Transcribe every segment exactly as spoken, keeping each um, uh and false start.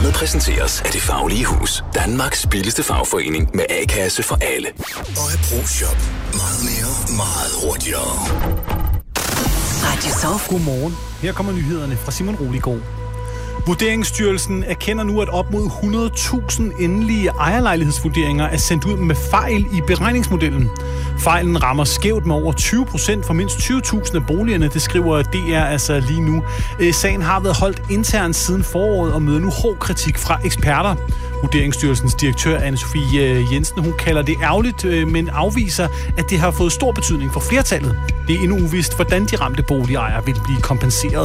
Programmet præsenteres af Det Faglige Hus. Danmarks billigste fagforening med A-kasse for alle. Og Bro Shop. Meget mere, meget hurtigere. Radio Soft. Godmorgen. Her kommer nyhederne fra Simon Roligård. Vurderingsstyrelsen erkender nu, at op mod hundrede tusind endelige ejerlejlighedsvurderinger er sendt ud med fejl i beregningsmodellen. Fejlen rammer skævt med over tyve procent for mindst tyve tusind af boligerne, det skriver D R altså lige nu. Sagen har været holdt internt siden foråret og møder nu hård kritik fra eksperter. Vurderingsstyrelsens direktør, Anne-Sophie Jensen, hun kalder det ærgerligt, men afviser, at det har fået stor betydning for flertallet. Det er endnu uvist, hvordan de ramte boligejere vil blive kompenseret.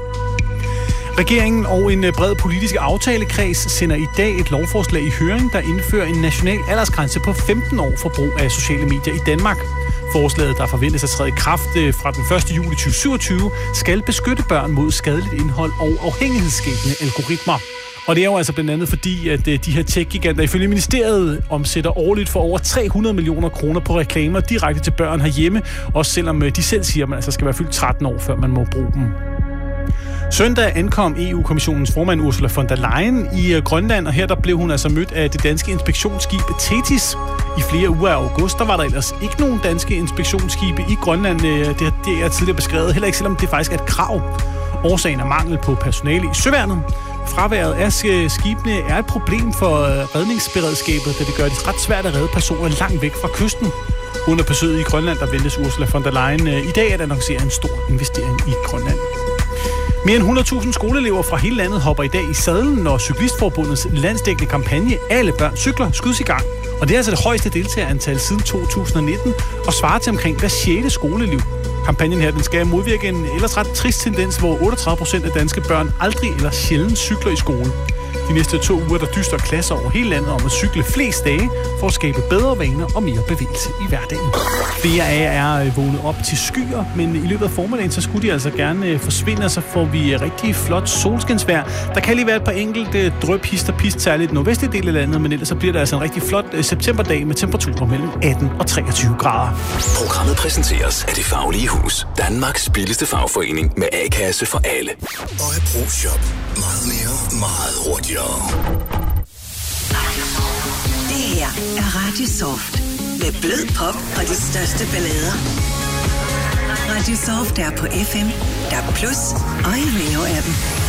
Regeringen og en bred politisk aftalekreds sender i dag et lovforslag i høring, der indfører en national aldersgrænse på femten år for brug af sociale medier i Danmark. Forslaget, der forventes at træde i kraft fra den første juli to tusind syvogtyve, skal beskytte børn mod skadeligt indhold og afhængighedsskabende algoritmer. Og det er jo altså blandt andet fordi, at de her tech-giganter ifølge ministeriet omsætter årligt for over tre hundrede millioner kroner på reklamer direkte til børn herhjemme, også selvom de selv siger, at man altså skal være fyldt tretten år, før man må bruge dem. Søndag ankom E U-kommissionens formand Ursula von der Leyen i Grønland, og her der blev hun altså mødt af det danske inspektionsskib Thetis. I flere uger af august, der var der ellers ikke nogen danske inspektionsskibe i Grønland. Det, det er tidligere beskrevet, heller ikke selvom det faktisk er et krav. Årsagen er mangel på personale i søværnet. Fraværet af skibene er et problem for redningsberedskabet, da det gør det ret svært at redde personer langt væk fra kysten. Under besøget i Grønland, der ventes Ursula von der Leyen i dag at annoncere en stor investering i Grønland. Mere end hundrede tusind skoleelever fra hele landet hopper i dag i sadlen, når Cyklistforbundets landsdækkende kampagne Alle børn cykler skydes i gang. Og det er altså det højeste deltagerantal siden to tusind nitten og svarer til omkring hver sjette skoleliv. Kampagnen her den skal modvirke en ellers ret trist tendens, hvor otteogtredive procent af danske børn aldrig eller sjældent cykler i skole. De næste to uger, der dyster klasser over hele landet om at cykle flest dage for at skabe bedre vaner og mere bevægelse i hverdagen. Flere af jer er vågnet op til skyer, men i løbet af formiddagen, så skulle de altså gerne forsvinde, og så får vi rigtig flot solskinsvejr. Der kan lige være et par enkelte drøb, hist og pist, særligt i den nordvestlige del af landet, men ellers så bliver det altså en rigtig flot septemberdag med temperaturer mellem atten og treogtyve grader. Programmet præsenteres af Det Faglige Hus. Danmarks billigste fagforening med A-kasse for alle. Og Bro Shop. Meget mere, meget hurtigere. Det her er Radio Soft med blød pop og de største ballader. Radio Soft er på F M, D A B plus og i Rio-appen.